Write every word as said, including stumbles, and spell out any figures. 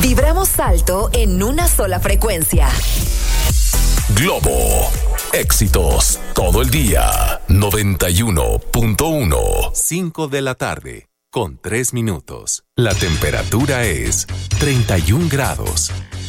Vibramos alto en una sola frecuencia. Globo. Éxitos todo el día. noventa y uno punto uno. cinco de la tarde, con tres minutos. La temperatura es treinta y un grados.